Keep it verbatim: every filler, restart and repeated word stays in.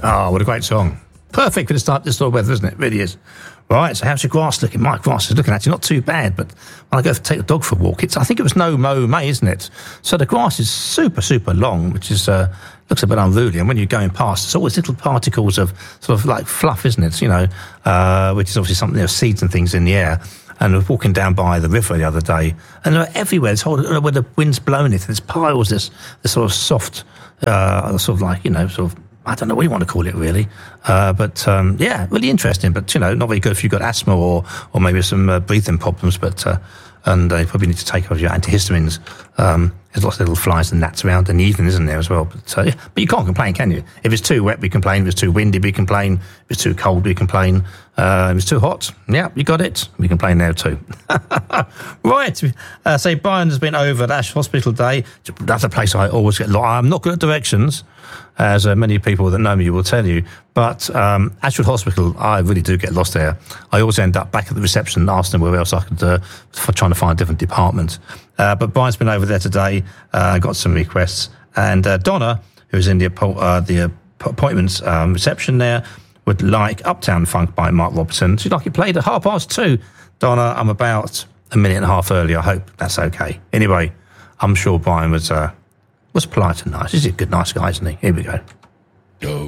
Oh, what a great song. Perfect for this type, this sort of weather, isn't it? It really is. Right, so how's your grass looking? My grass is looking actually not too bad, but when I go to take the dog for a walk, it's I think it was no mow May, isn't it? So the grass is super, super long, which is uh, looks a bit unruly. And when you're going past, there's always little particles of sort of like fluff, isn't it? You know, uh, which is obviously something, you know, seeds and things in the air. And I was walking down by the river the other day, and they're everywhere. It's whole, where the wind's blowing it, there's piles, this, this sort of soft, uh, sort of like, you know, sort of, I don't know what you want to call it, really. Uh, but, um, yeah, really interesting. But, you know, not very good if you've got asthma or or maybe some uh, breathing problems. But uh, and uh, you probably need to take off your antihistamines. Um, there's lots of little flies and gnats around in the evening, isn't there, as well? But, uh, yeah. But you can't complain, can you? If it's too wet, we complain. If it's too windy, we complain. If it's too cold, we complain. Uh, if it's too hot, yeah, you got it. We complain there too. Right. Uh, say, Brian has been over at Ash Hospital Day. That's a place I always get lost. I'm not good at directions, as uh, many people that know me will tell you. But um, Ashford Hospital, I really do get lost there. I always end up back at the reception asking where else I could, uh, for trying to find a different department. Uh, but Brian's been over there today, uh, got some requests. And uh, Donna, who's in the, uh, the appointments um, reception there, would like Uptown Funk by Mark Robinson. She'd like it played at half past two. Donna, I'm about a minute and a half early. I hope that's okay. Anyway, I'm sure Brian was uh, was polite and nice. He's a good, nice guy, isn't he? Here we go. Go.